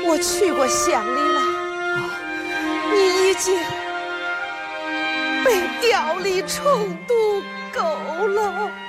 我去过乡里了，你已经被调离成都沟了。